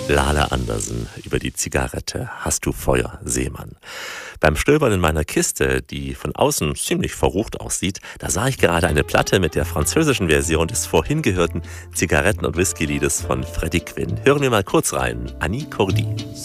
Lale Andersen über die Zigarette. Hast du Feuer, Seemann? Beim Stöbern in meiner Kiste, die von außen ziemlich verrucht aussieht, da sah ich gerade eine Platte mit der französischen Version des vorhin gehörten Zigaretten- und Whisky-Liedes von Freddie Quinn. Hören wir mal kurz rein. Annie Cordy.